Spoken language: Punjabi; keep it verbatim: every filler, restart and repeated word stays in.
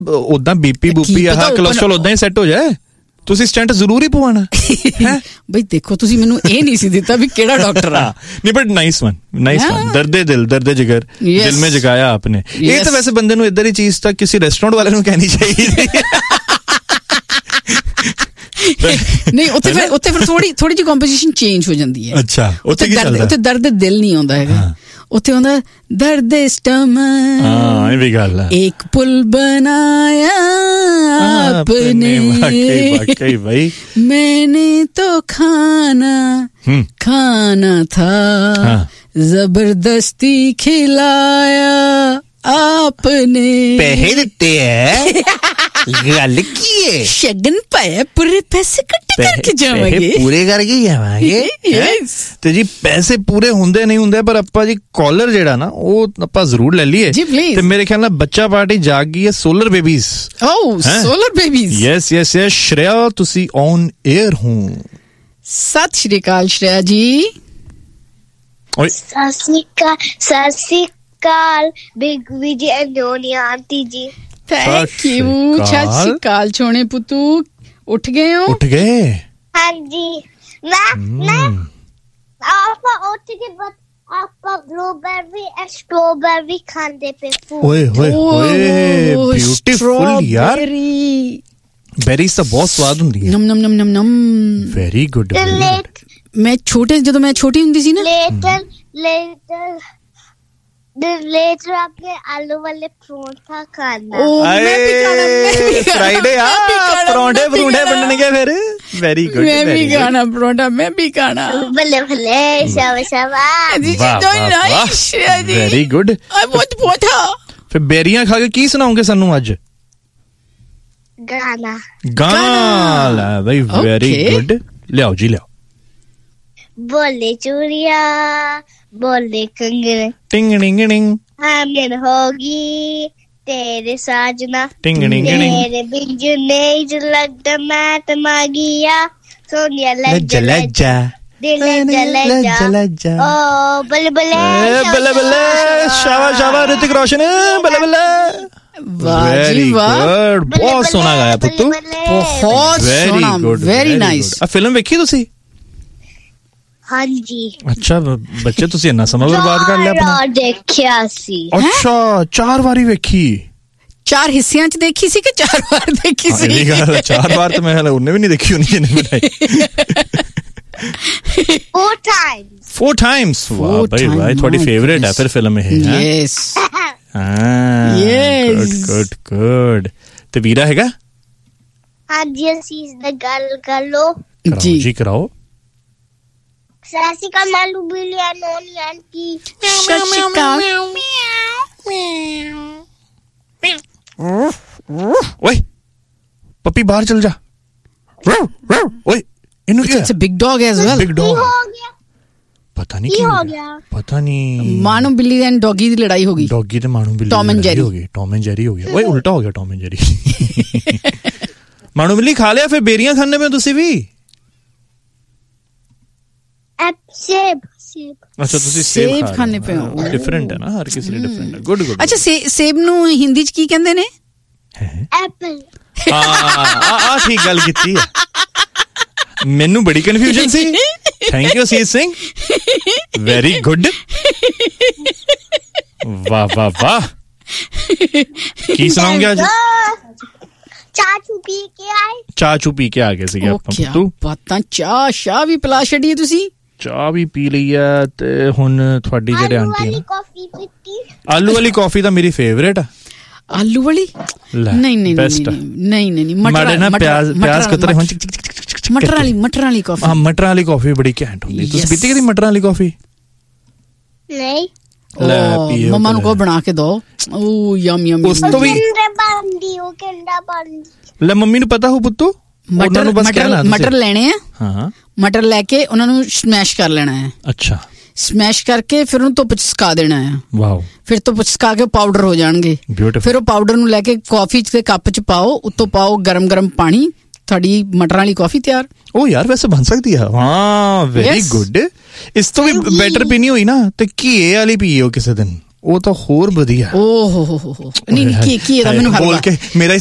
ਉਦਾਂ ਬੀਪੀ ਬੂਪੀ ਆ ਕੋਲੇਸਟ੍ਰੋਲ ਉਦਾਂ ਹੀ ਸੈੱਟ ਹੋ ਜਾਏ, ਤੁਸੀਂ ਸਟੈਂਟ ਜ਼ਰੂਰ ਹੀ ਪਵਾਣਾ ਹੈ ਬਈ। ਦੇਖੋ ਤੁਸੀਂ ਮੈਨੂੰ ਇਹ ਨਹੀਂ ਸੀ ਦਿੱਤਾ ਵੀ ਕਿਹੜਾ ਡਾਕਟਰ ਆ। ਨਹੀਂ but nice one, nice one. ਦਰਦੇ ਦਿਲ, ਦਰਦੇ ਜਿਗਰ, ਦਿਲ ਮੇਂ ਜਗਾਇਆ ਆਪਨੇ। ਇਹ ਤਾਂ ਵੈਸੇ ਬੰਦੇ ਨੂੰ ਇੱਧਰ ਹੀ ਚੀਜ਼ ਤਾਂ ਕਿਸੇ ਰੈਸਟੋਰੈਂਟ ਵਾਲੇ ਨੂੰ ਕਹਿਣੀ ਚਾਹੀਦੀ। ਨਹੀਂ ਉੱਥੇ ਫਿਰ ਉੱਥੇ ਫਿਰ ਥੋੜੀ ਥੋੜੀ ਜਿਹੀ ਕੰਪੋਜੀਸ਼ਨ ਚੇਂਜ ਹੋ ਜਾਂਦੀ ਹੈ। ਅੱਛਾ, ਉੱਥੇ ਕੀ ਚੱਲਦਾ? ਉੱਥੇ ਦਰਦ ਦਿਲ ਨਹੀਂ ਆਉਂਦਾ ਹੈਗਾ, ਉੱਥੇ ਆਉਂਦਾ ਦਰਦ ਸਟਮਕ। ਹਾਂ, ਇਹ ਵੀ ਗੱਲ ਹੈ। ਇੱਕ ਪੁਲ ਬਣਾਇਆ आपने, वाकई भाई मैंने तो खाना खाना था, जबरदस्ती खिलाया आपने। पैसे देते हैं गल की है, शगन पाया, पूरे पैसे इकट्ठे करके जावांगे, पूरे करके जावांगे। यस ਤੇ ਜੀ ਪੈਸੇ ਪੂਰੇ ਹੁੰਦੇ ਨਹੀਂ ਹੁੰਦੇ, ਪਰ ਆਪਾਂ ਜੀ ਕਾਲਰ ਜਿਹੜਾ ਨਾ ਉਹ ਆਪਾਂ ਜ਼ਰੂਰ ਲੈ ਲਈਏ ਜੀ ਪਲੀਜ਼। ਤੇ ਮੇਰੇ ਖਿਆਲ ਨਾਲ ਬੱਚਾ ਪਾਰਟੀ ਜਾਗ ਗਈ ਹੈ। ਸੋਲਰ ਬੇਬੀਜ਼, ਓ solar babies, yes yes yes. Shreya ਤੁਸੀਂ ਔਨ 에ਅਰ ਹੋ। ਸਤਿ ਸ਼੍ਰੀ ਅਕਾਲ ਸ਼੍ਰੇਆ ਜੀ। ਓਏ ਸਤਿ ਸ਼੍ਰੀ ਅਕਾਲ, ਸਤਿ ਸ਼੍ਰੀ ਅਕਾਲ ਬਿਗ ਵਿਜੀ ਐਂਟੋਨੀ ਆਂਟੀ ਜੀ। Thank you. ਸਤਿ ਸ਼੍ਰੀ ਅਕਾਲ ਛੋਣੇ ਪੁੱਤੂ, ਉੱਠ ਗਏ ਹੋ? ਉੱਠ ਗਏ? ਹਾਂਜੀ, ਮੈਂ ਮੈਂ ਆਪਾਂ ਉੱਠ ਕੇ ਬਾਅਦ ਆਪਾਂ ਬਲੂਬੈਰੀ ਐਂਡ ਸਟ੍ਰਾਬੇਰੀ ਖਾਂਦੇ ਪਏ। ਓਏ ਹੋਏ ਹੋਏ, ਬਿਊਟੀਫੁਲ ਯਾਰ। ਬੈਰੀਜ਼ ਤਾਂ ਬਹੁਤ ਸਵਾਦ ਹੁੰਦੀ ਹੈ। ਨਮ ਨਮ ਨਮ ਨਮ ਨਮ, ਵੈਰੀ ਗੁੱਡ। ਮੈਂ ਛੋਟੇ ਜਦੋਂ ਮੈਂ ਛੋਟੀ ਹੁੰਦੀ ਸੀ ਨਾ, ਲੇਟਰ ਲੇਟਰ ਲੇਟਰ ਆਪਣੇ ਆਲੂ ਵਾਲੇ ਪਰੌਂਠਾ ਖਾਣਾ। ਉਹ ਮੈਂ ਵੀ ਖਾਣਾ, ਮੈਂ ਵੀ ਖਾਣਾ, ਫਰਾਈਡੇ ਆ ਪਰੌਂਠੇ ਪਰੌਂਠੇ ਬਣਨਗੇ ਫਿਰ। ਵੈਰੀ ਗੁੱਡ, ਮੈਂ ਵੀ ਖਾਣਾ ਪਰੌਂਠਾ, ਮੈਂ ਵੀ ਖਾਣਾ। ਬੱਲੇ ਬੱਲੇ, ਸ਼ਾਬਾਸ਼ ਸ਼ਾਬਾਸ਼। Very good. I want paratha. ਫਿਰ ਬੇਰੀਆਂ ਖਾ ਕੇ ਕੀ ਸੁਣਾਉਂਗੇ ਸਾਨੂੰ ਅੱਜ? ਗਾਣਾ ਗਾਣਾ ਲੈ ਬਈ, ਵੈਰੀ ਗੁੱਡ। ਲਿਆਓ ਜੀ ਲਿਆਓ। ਬੋਲੇ ਚੂੜੀਆ ਬੋਲੇ ਕੰਗਣ, ਟਿੰਗ ਟਿੰਗ ਟਿੰਗ ਆਮਨ ਹੋਗੀ ਤੇਰੇ ਸਾਜਨਾ, ਟਿੰਗ ਟਿੰਗ ਟਿੰਗ ਤੇਰੇ ਬਿੰਜ ਨਹੀਂ ਜ ਲੱਗਦਾ ਮੈਂ ਤਮਾਗੀਆ, ਸੋਨੀਆ ਲੱਜ ਲੱਜਾ ਦਿਲ ਲੱਜ ਲੱਜ। ਓ ਬੱਲੇ ਬੱਲੇ ਬੱਲੇ ਬੱਲੇ, ਸ਼ਾਬਾਸ਼ ਸ਼ਾਬਾਸ਼ ਰਿਤਿਕ ਰੋਸ਼ਨ, ਬੱਲੇ ਬੱਲੇ। ਵਾਹ ਜੀ ਵਾਹ, ਬਹੁਤ ਸੋਹਣਾ ਗਾਇਆ ਪੁੱਤੂ, ਬਹੁਤ ਸੋਹਣਾ, ਵੈਰੀ ਨਾਈਸ। ਆ ਫਿਲਮ ਵੇਖੀ ਤੁਸੀਂ? ਹਾਂਜੀ। ਅੱਛਾ ਬੱਚੇ, ਤੁਸੀਂ ਇੰਨਾ ਸਮਾਂ ਬਰਬਾਦ ਕਰ ਲਿਆ ਆਪਣਾ। ਦੇਖਿਆ ਸੀ। ਅੱਛਾ, ਚਾਰ ਵਾਰੀ ਵੇਖੀ? ਚਾਰ ਹਿੱਸਿਆਂ ਚ ਦੇਖੀ ਸੀ ਕਿ ਚਾਰ ਵਾਰ ਦੇਖੀ ਸੀ? ਇਹ ਗੱਲ, ਚਾਰ ਵਾਰ ਤਾਂ ਮੈਂ ਹਲੇ ਉਹਨੇ ਵੀ ਨਹੀਂ ਦੇਖੀ ਹੋਣੀ ਜਿਹਨੇ ਬਣਾਈ। Four times. Four times. ਵਾਹ ਬਈ ਵਾਹ, ਤੁਹਾਡੀ ਫੇਵਰੇਟ ਹੈ ਫਿਰ ਫਿਲਮ ਇਹ? ਯੈਸ ਹਾਂ, ਗੁੱਡ ਗੁੱਡ ਗੁੱਡ। ਤੇ ਵੀਰਾ ਹੈਗਾ? ਹਾਂਜੀ, ਅਸੀਂ ਇਸ ਗੱਲ ਕਰ ਲੋ ਜੀ ਜੀ ਕਰਾਓ। ਸਤਿ ਸ਼੍ਰੀ ਅਕਾਲ ਮਾਲੂ ਬਿਲੀਆ ਨੋਨੀ ਆਂਟੀ। ਸਤਿ ਸ਼੍ਰੀ ਅਕਾਲ। ਓਏ ਪੱਪੀ ਬਾਹਰ ਚਲ ਜਾ। ਓਏ ਇਹਨੂੰ ਕੀ? It's a big dog as well. Big dog. ਹੋ ਗਿਆ? ਪਤਾ ਨਹੀਂ ਕੀ ਹੋ ਗਿਆ, ਪਤਾ ਨਹੀਂ। ਮਾਨੂ ਬਿੱਲੀ ਐਂਡ ਡੌਗੀ ਦੀ ਲੜਾਈ ਹੋ ਗਈ। ਡੌਗੀ ਤੇ ਮਾਨੂ ਬਿੱਲੀ ਟੌਮ ਐਂਡ ਜੈਰੀ ਹੋ ਗਈ। ਟੌਮ ਐਂਡ ਜੈਰੀ ਹੋ ਗਿਆ। ਓਏ ਉਲਟਾ ਹੋ ਗਿਆ ਟੌਮ ਐਂਡ ਜੈਰੀ। ਮਾਨੂ ਬਿੱਲੀ ਖਾ ਲਿਆ, ਫਿਰ ਬੇਰੀਆਂ ਖਾਣੇ ਪਏ ਤੁਸੀਂ ਵੀ? ਸੇਬ ਸੇਬ। ਅੱਛਾ, ਤੁਸੀਂ ਸੇਬ ਖਾਣੇ ਪਏ ਹੋ। ਡਿਫਰੈਂਟ ਹੈ ਨਾ, ਹਰ ਕਿਸੇ ਲਈ ਡਿਫਰੈਂਟ ਹੈ। Good good. ਅੱਛਾ, ਸੇਬ ਨੂੰ ਹਿੰਦੀ ਚ ਕੀ ਕਹਿੰਦੇ ਨੇ? ਐਪਲ। ਹਾਂ ਆ ਠੀਕ ਗੱਲ ਕੀਤੀ ਹੈ, ਮੈਨੂੰ ਬੜੀ ਕਨਫਿਊਜ਼ਨ ਸੀ। ਥੈਂਕ ਯੂ ਸੀਤ ਸਿੰਘ, ਵੈਰੀ ਗੁੱਡ। ਵਾਹ ਵਾਹ ਵਾਹ। ਕੀ ਸੁਣਾਉਂਗੇ ਅੱਜ? ਚਾਚੂ ਪੀ ਕੇ ਆਏ। ਚਾਚੂ ਪੀ ਕੇ ਆ ਗਏ ਸੀਗੇ ਆਪਾਂ। ਤੂੰ ਬਾਤਾਂ, ਚਾਹ ਸ਼ਾਹ ਵੀ ਪਿਲਾ ਛੱਡੀ ਤੁਸੀਂ? ਚਾਹ ਵੀ ਪੀ ਲਈ ਆ, ਤੇ ਹੁਣ ਤੁਹਾਡੀ ਜਿਹੜੇ ਆਂਟੀ ਆਲੂ ਵਾਲੀ ਕਾਫੀ ਪੀਤੀ। ਆਲੂ ਵਾਲੀ ਕਾਫੀ ਤਾਂ ਮੇਰੀ ਫੇਵਰੇਟ ਆ। ਆਲੂ ਵਾਲੀ? ਨਹੀਂ ਨਹੀਂ ਨਹੀਂ ਨਹੀਂ ਨਹੀਂ, ਮਾੜੇ ਨਾ ਪਿਆਜ਼ ਪਿਆਜ਼ ਕਤਰੇ ਹੁਣ। ਮਟਰ ਵਾਲੀ, ਮਟਰ ਵਾਲੀ ਕਾਫੀ। ਹਾਂ, ਮਟਰ ਵਾਲੀ ਕਾਫੀ ਬੜੀ ਘੈਂਟ ਹੁੰਦੀ। ਤੁਸੀਂ ਪੀਤੀ ਕਦੀ ਮਟਰ ਵਾਲੀ ਕਾਫੀ? ਨਹੀਂ। ਲੈ ਪੀਓ, ਮੰਮਾ ਨੂੰ ਕਹੋ ਬਣਾ ਕੇ ਦੋ। ਓ ਯਮ ਯਮ। ਉਸ ਤੋਂ ਵੀ ਬੰਦੀ ਉਹ ਕਹਿੰਦਾ ਬੰਦੀ। ਲੈ ਮੰਮੀ ਨੂੰ ਪਤਾ ਹੋ ਪੁੱਤੂ? ਮਟਰ ਮਟਰ ਮਟਰ ਲੈਣੇ ਆ। ਹਾਂ, ਮਟਰ ਲੈ ਕੇ ਉਹਨਾਂ ਨੂੰ ਸਮੈਸ਼ ਕਰ ਲੈਣਾ ਹੈ। ਅੱਛਾ, ਸਮੈਸ਼ ਕਰਕੇ ਫਿਰ ਉਹਨੂੰ ਧੁੱਪ ਚ ਸੁਕਾ ਦੇਣਾ ਹੈ। ਵਾਓ। ਫਿਰ ਧੁੱਪ ਚ ਸੁਕਾ ਕੇ ਪਾਊਡਰ ਹੋ ਜਾਣਗੇ। ਫਿਰ ਉਹ ਪਾਊਡਰ ਨੂੰ ਲੈ ਕੇ ਕਾਫੀ ਦੇ ਕੱਪ ਚ ਪਾਓ, ਉੱਤੋਂ ਪਾਓ ਗਰਮ ਗਰਮ ਪਾਣੀ, ਤੁਹਾਡੀ ਮਟਰਾਂ ਵਾਲੀ ਕਾਫੀ ਤਿਆਰ। ਉਹ ਯਾਰ ਵੈਸੇ ਬਣ ਸਕਦੀ ਆ। ਹਾਂ, ਵੈਰੀ ਗੁੱਡ। ਇਸ ਤੋਂ ਵੀ ਬੈਟਰ ਪੀਣੀ ਹੋਈ ਨਾ ਤੇ ਘੀਏ ਵਾਲੀ ਪੀਓ ਕਿਸੇ ਦਿਨ। ਉਹ ਤਾਂ ਹੋਰ ਵਧੀਆ। ਓ ਹੋ ਹੋ ਹੋ ਨਹੀਂ ਨਹੀਂ ਕੀ ਕੀ ਇਹਦਾ ਮੈਨੂੰ ਬੋਲ ਕੇ ਮੇਰਾ ਹੀ